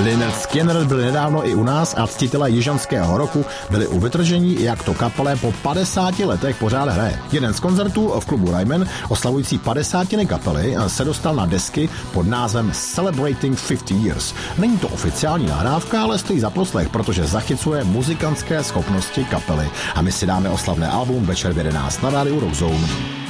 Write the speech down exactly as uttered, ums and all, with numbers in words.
Lynyrd Skynyrd byli nedávno i u nás a ctitelé jižanského roku byli u vytržení, jak to kapele po padesáti letech pořád hraje. Jeden z koncertů v klubu Ryman, oslavující padesátiny kapely, se dostal na desky pod názvem Celebrating padesát Years. Není to oficiální nahrávka, ale stojí za poslech, protože zachycuje muzikantské schopnosti kapely. A my si dáme oslavné album večer v jedenáct na rádiu Rock Zone.